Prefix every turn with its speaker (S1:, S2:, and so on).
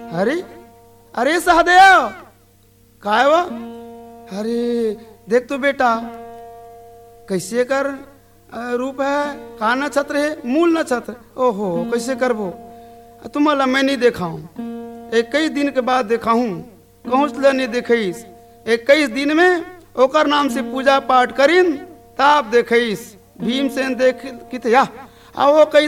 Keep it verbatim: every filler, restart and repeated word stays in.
S1: अरे अरे सहदेव काय वो? अरे देख तो बेटा कैसे कर रूप है, का नक्षत्र है, मूल नक्षत्र। ओहो कैसे करबो, तुम्हारा मैं नहीं देखा हूँ, इक्कीस दिन के बाद देखा हूँ, कहूँ नहीं देखीस, इक्कीस दिन में ओकर नाम से पूजा पाठ करीन तब देखीस। भीमसेन देख कित या आ वो कई